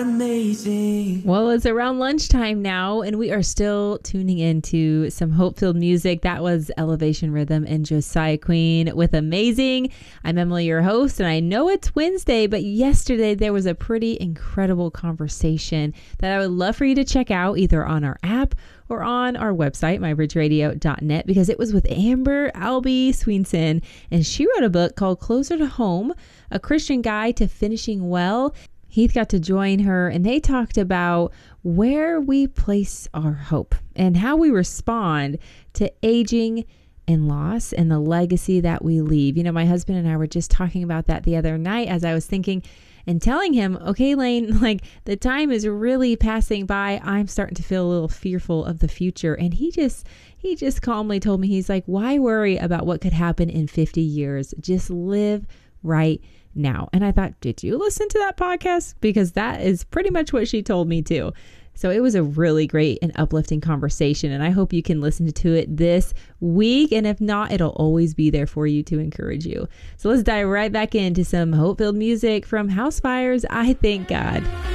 Amazing. Well, it's around lunchtime now, and we are still tuning into some hope-filled music. That was Elevation Rhythm and Josiah Queen with Amazing. I'm Emily, your host, and I know it's Wednesday, but yesterday there was a pretty incredible conversation that I would love for you to check out either on our app or on our website, mybridgeradio.net, because it was with Amber Albee Sweenson, and she wrote a book called Closer to Home, A Christian Guide to Finishing Well. Heath got to join her, and they talked about where we place our hope and how we respond to aging and loss and the legacy that we leave. You know, my husband and I were just talking about that the other night as I was thinking and telling him, okay, Lane, like the time is really passing by. I'm starting to feel a little fearful of the future. And he just calmly told me, he's like, why worry about what could happen in 50 years? Just live right now. And I thought, did you listen to that podcast? Because that is pretty much what she told me too. So it was a really great and uplifting conversation, and I hope you can listen to it this week. And if not, it'll always be there for you to encourage you. So let's dive right back into some hope-filled music from Housefires, I Thank God.